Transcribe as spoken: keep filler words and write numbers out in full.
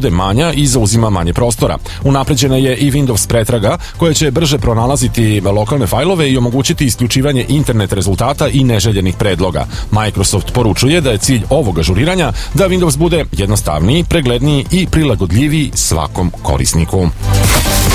bude manja i zauzima manje prostora. Unapređena je i Windows pretraga koja će brže pronalaziti lokalne fajlove i omogućiti isključivanje internet rezultata i neželjenih predloga. Microsoft poručuje da je cilj ovog ažuriranja da Windows bude jednostavniji, pregledniji i prilagodljiviji svakom korisniku.